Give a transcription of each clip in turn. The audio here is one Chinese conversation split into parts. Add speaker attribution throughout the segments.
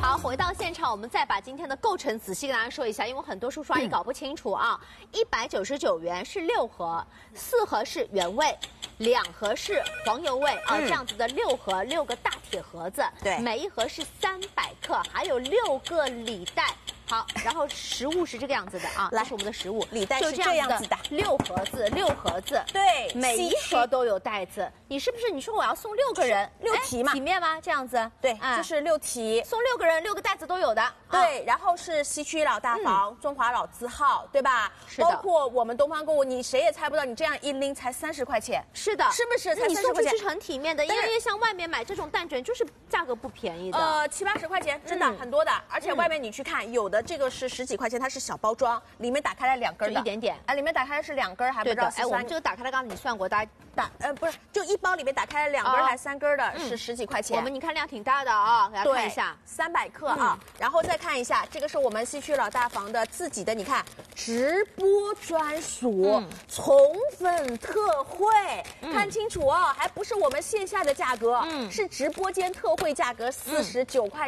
Speaker 1: 好，回到现场，我们再把今天的构成仔细跟大家说一下，因为很多叔叔阿姨搞不清楚啊。199元是6盒，4盒是原味，2盒是黄油味啊，这样子的6盒，6个大铁盒子，
Speaker 2: 对，
Speaker 1: 每一盒是300克，还有6个礼袋。好，然后食物是这个样子的啊，这是我们的食物，
Speaker 2: 礼袋是这样子的
Speaker 1: ，6盒子，
Speaker 2: 对，
Speaker 1: 每一盒都有袋子。你是不是你说我要送6个人
Speaker 2: 6提嘛？
Speaker 1: 体面吗？这样子，
Speaker 2: 对，这是6提，
Speaker 1: 送6个人，6个袋子都有的。
Speaker 2: 对，然后是西区老大房、中华老字号，对吧？
Speaker 1: 是的。
Speaker 2: 包括我们东方购物，你谁也猜不到，你这样一拎才30块钱。
Speaker 1: 是的，
Speaker 2: 是不是？才
Speaker 1: 你
Speaker 2: 30块钱
Speaker 1: 是很体面的，因为像外面买这种蛋卷就是价格不便宜的。
Speaker 2: 70、80块钱，真的很多的。而且外面你去看，有的这个是10几块钱，它是小包装，里面打开来2根的，
Speaker 1: 一点点。
Speaker 2: 里面打开来是2根，还不知道是。
Speaker 1: 我们这个打开来，刚刚你算过，
Speaker 2: 不是，就一包里面打开了2根还3根的，是10几块钱。
Speaker 1: 我们你看量挺大的啊，给大家看一下
Speaker 2: ，300克啊。然后再看一下，这个是我们西区老大房的自己的，你看直播专属宠粉特惠，看清楚哦，还不是我们线下的价格，是直播间特惠价格49块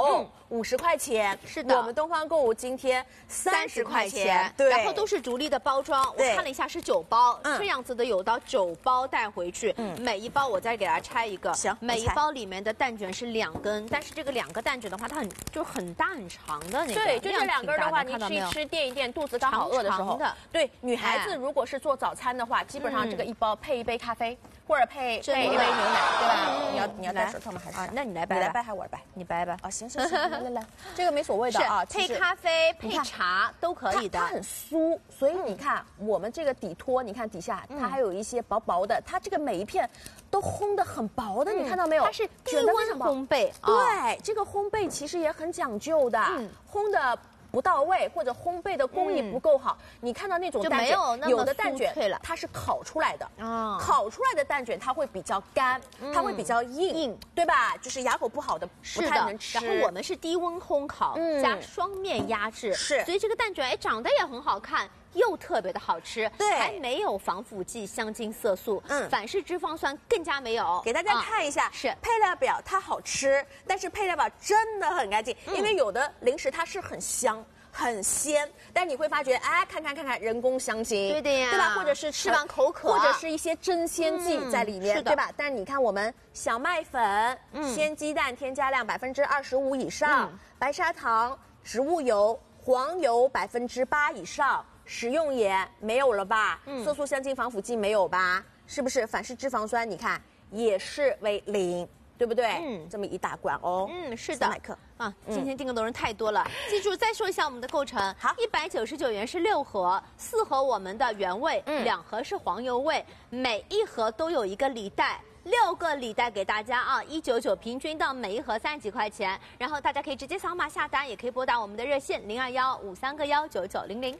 Speaker 2: 9。50块钱，
Speaker 1: 是的，
Speaker 2: 我们东方购物今天30块钱，对，
Speaker 1: 然后都是独立的包装，我看了一下是9包，这样子的有到9包带回去，每一包我再给大家拆一个，
Speaker 2: 行，
Speaker 1: 每一包里面的蛋卷是2根，但是这个2个蛋卷的话，它很大很长的那个，
Speaker 2: 对，就这2根的话，你吃一吃垫一垫，肚子刚好饿的时候，对，女孩子如果是做早餐的话，基本上这个一包配一杯咖啡。或者配一杯牛奶，对吧？你要戴手套吗？还是
Speaker 1: 那你来掰，
Speaker 2: 你来掰还是我来掰？
Speaker 1: 你掰吧。
Speaker 2: 行，来，这个没所谓的啊，
Speaker 1: 配咖啡、配茶都可以的。
Speaker 2: 它很酥，所以你看我们这个底托，你看底下它还有一些薄薄的，它这个每一片都烘得很薄的，你看到没有？
Speaker 1: 它是低温烘焙，
Speaker 2: 对，这个烘焙其实也很讲究的，烘的不到位，或者烘焙的工艺不够好，你看到那种蛋卷，有的蛋卷它是烤出来的，烤出来的蛋卷它会比较干，它会比较硬，对吧？就是牙口不好的不太能吃。
Speaker 1: 然后我们是低温烘烤加双面压制，
Speaker 2: 是，
Speaker 1: 所以这个蛋卷长得也很好看。又特别的好吃，
Speaker 2: 对，
Speaker 1: 还没有防腐剂、香精、色素，反式脂肪酸更加没有。
Speaker 2: 给大家看一下，
Speaker 1: 是
Speaker 2: 配料表，它好吃，但是配料表真的很干净，因为有的零食它是很香。很鲜，但你会发觉，哎，看人工香精，
Speaker 1: 对的呀，
Speaker 2: 对吧？或者是
Speaker 1: 吃完口渴，
Speaker 2: 或者是一些增鲜剂在里面，对吧？但是你看我们小麦粉、鲜鸡蛋添加量25%以上，白砂糖、植物油、黄油8%以上，食用盐没有了吧？色素、香精、防腐剂没有吧？是不是？反式脂肪酸你看也是为0。对不对？这么一大罐哦。
Speaker 1: 是的。300
Speaker 2: 克
Speaker 1: 啊，今天订购的人太多了。记住，再说一下我们的构成。
Speaker 2: 好
Speaker 1: ，199元是6盒，4盒我们的原味，2盒是黄油味，每一盒都有一个礼袋。6个礼袋给大家啊，199平均到每一盒30几块钱。然后大家可以直接扫码下单，也可以拨打我们的热线02153个19900。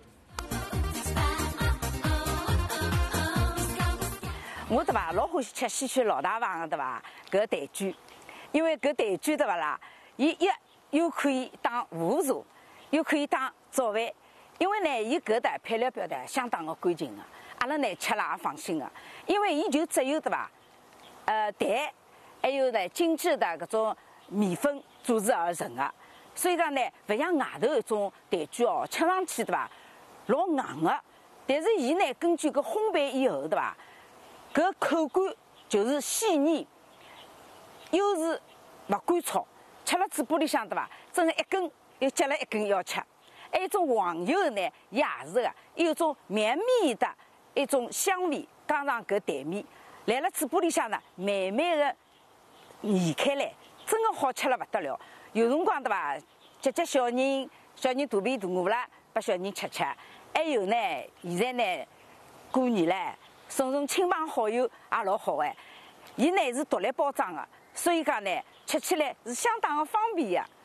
Speaker 3: 我对吧，老欢喜吃西区老大房的对吧？搿蛋卷，因为搿蛋卷对伐啦，伊又可以当午茶，又可以当早饭。因为呢，伊搿的配料表的相当的干净的，阿拉呢吃了也放心的。因为伊就只有对伐，蛋，还有呢精致的搿种面粉组织而成的，所以讲呢，勿像外头一种蛋卷哦，吃上去对伐，老硬的。但是伊呢，根据搿烘焙以后对伐？搿口感就是细腻，又是勿干燥，吃了嘴巴里向对伐？真的一根又接了一根要吃。还有一种黄油呢，也是的，有一种绵密的一种香味，加上搿蛋面，来了嘴巴里向呢，慢慢的移开来，真的好吃了勿得了。有辰光对伐？接小人肚皮大饿了，拨小人吃吃。还有呢，现在呢，过年唻。送亲朋好友也老好哎，伊呢是独立包装的，所以讲呢吃起来是相当的方便的。